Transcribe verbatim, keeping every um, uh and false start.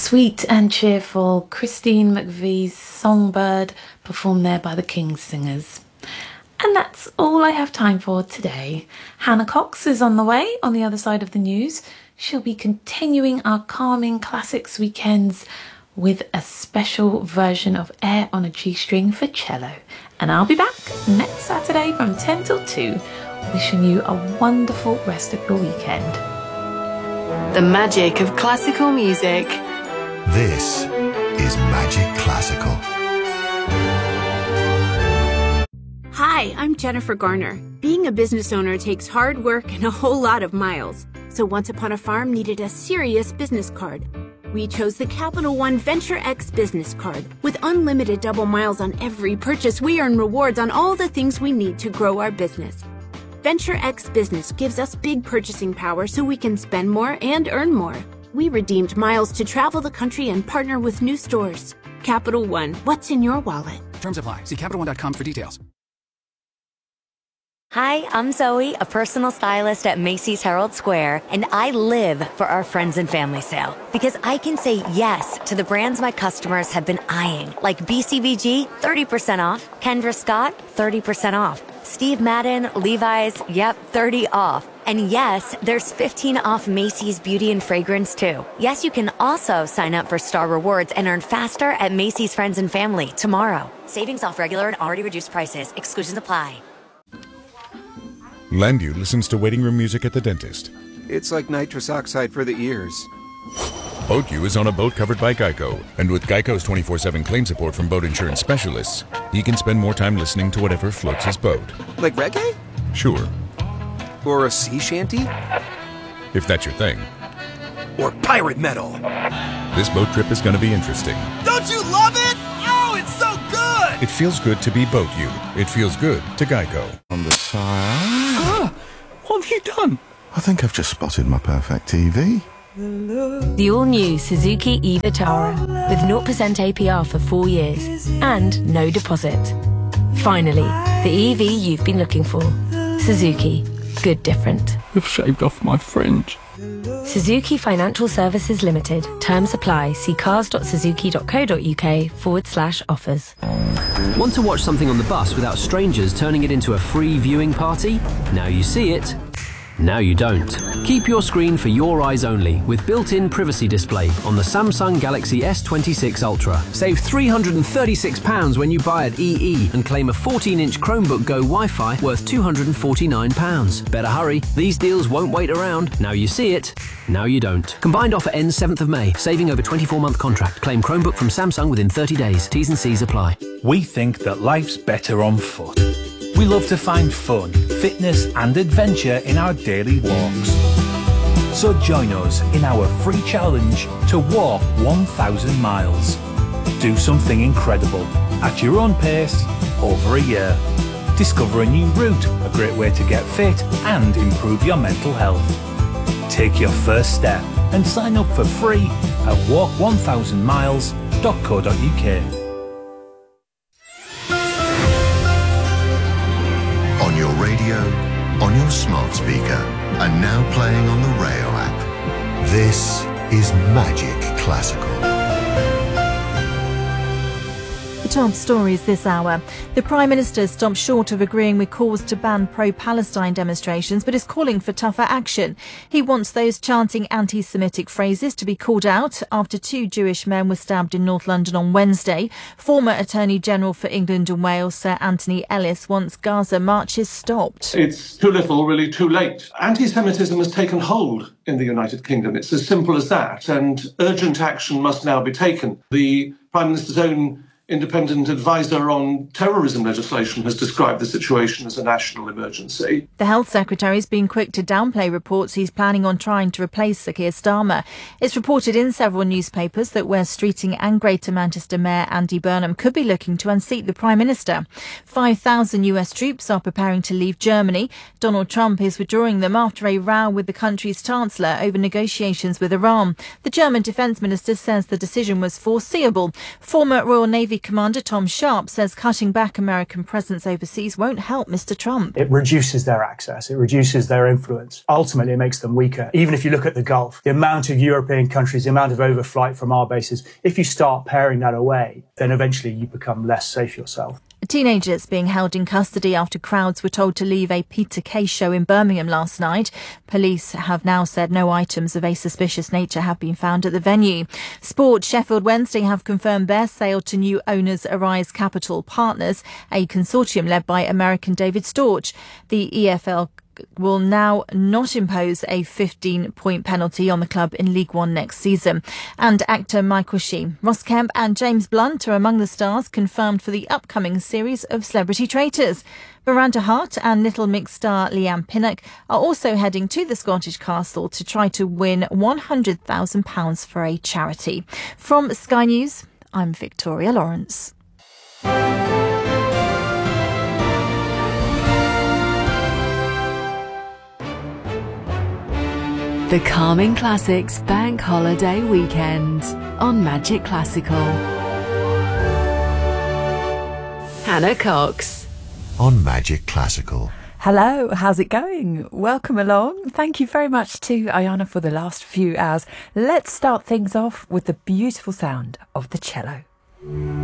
Sweet and cheerful Christine McVie's Songbird, performed there by the King's Singers. And that's all I have time for today. Hannah Cox is on the way on the other side of the news. She'll be continuing our Calming Classics weekends with a special version of Air on a G-String for cello. And I'll be back next Saturday from ten till two, wishing you a wonderful rest of your weekend. The magic of classical music. This is Magic Classical. Hi, I'm Jennifer Garner. Being a business owner takes hard work and a whole lot of miles. So Once Upon a Farm needed a serious business card. We chose the Capital One Venture X business card. With unlimited double miles on every purchase, we earn rewards on all the things we need to grow our business. Venture X Business gives us big purchasing power so we can spend more and earn more. We redeemed miles to travel the country and partner with new stores. Capital One, what's in your wallet? Terms apply. See Capital One dot com for details. Hi, I'm Zoe, a personal stylist at Macy's Herald Square, and I live for our friends and family sale because I can say yes to the brands my customers have been eyeing, like B C B G, thirty percent off, Kendra Scott, thirty percent off, Steve Madden, Levi's, yep, thirty off. And yes, there's fifteen off Macy's Beauty and Fragrance too. Yes, you can also sign up for Star Rewards and earn faster at Macy's Friends and Family tomorrow. Savings off regular and already reduced prices. Exclusions apply. Landu listens to waiting room music at the dentist. It's like nitrous oxide for the ears. BoatU is on a boat covered by Geico, and with Geico's twenty-four seven claim support from boat insurance specialists, he can spend more time listening to whatever floats his boat. Like reggae? Sure. Or a sea shanty? If that's your thing. Or pirate metal? This boat trip is going to be interesting. Don't you love it? Oh, it's so good! It feels good to be BoatU. It feels good to Geico. On the side. Ah, what have you done? I think I've just spotted my perfect T V. The all-new Suzuki e-Vitara with zero percent A P R for four years and no deposit. Finally, the E V you've been looking for. Suzuki. Good different. You've shaved off my fringe. Suzuki Financial Services Limited. Terms apply. See cars.suzuki.co.uk forward slash offers. Want to watch something on the bus without strangers turning it into a free viewing party? Now you see it. Now you don't. Keep your screen for your eyes only with built-in privacy display on the Samsung Galaxy S twenty-six Ultra. Save three hundred thirty-six pounds when you buy at E E and claim a fourteen inch Chromebook Go Wi-Fi worth two hundred forty-nine pounds. Better hurry, these deals won't wait around. Now you see it, now you don't. Combined offer ends seventh of May, saving over twenty-four month contract. Claim Chromebook from Samsung within thirty days. T's and C's apply. We think that life's better on foot. We love to find fun, fitness and adventure in our daily walks. So join us in our free challenge to walk one thousand miles. Do something incredible at your own pace over a year. Discover a new route, a great way to get fit and improve your mental health. Take your first step and sign up for free at walk one thousand miles dot co dot U K. On your radio, on your smart speaker, and now playing on the Rayo app. This is Magic Classical. The top stories this hour. The Prime Minister stopped short of agreeing with calls to ban pro-Palestine demonstrations, but is calling for tougher action. He wants those chanting anti-Semitic phrases to be called out after two Jewish men were stabbed in North London on Wednesday. Former Attorney General for England and Wales, Sir Anthony Ellis, wants Gaza marches stopped. It's too little, really too late. Anti-Semitism has taken hold in the United Kingdom. It's as simple as that, and urgent action must now be taken. The Prime Minister's own independent advisor on terrorism legislation has described the situation as a national emergency. The Health Secretary's been quick to downplay reports he's planning on trying to replace Sir Keir Starmer. It's reported in several newspapers that West Streeting and Greater Manchester Mayor Andy Burnham could be looking to unseat the Prime Minister. five thousand U S troops are preparing to leave Germany. Donald Trump is withdrawing them after a row with the country's Chancellor over negotiations with Iran. The German Defence Minister says the decision was foreseeable. Former Royal Navy commander Tom Sharp says cutting back American presence overseas won't help Mister Trump. It reduces their access. It reduces their influence. Ultimately, it makes them weaker. Even if you look at the Gulf, the amount of European countries, the amount of overflight from our bases, if you start paring that away, then eventually you become less safe yourself. Teenagers being held in custody after crowds were told to leave a Peter Kay show in Birmingham last night. Police have now said no items of a suspicious nature have been found at the venue. Sport, Sheffield Wednesday have confirmed their sale to new owners Arise Capital Partners, a consortium led by American David Storch. The E F L will now not impose a fifteen-point penalty on the club in League One next season. And actor Michael Sheen, Ross Kemp and James Blunt are among the stars confirmed for the upcoming series of Celebrity Traitors. Miranda Hart and Little Mix star Leanne Pinnock are also heading to the Scottish castle to try to win one hundred thousand pounds for a charity. From Sky News, I'm Victoria Lawrence. The Calming Classics Bank Holiday Weekend on Magic Classical. Hannah Cox on Magic Classical. Hello, how's it going? Welcome along. Thank you very much to Ayana for the last few hours. Let's start things off with the beautiful sound of the cello.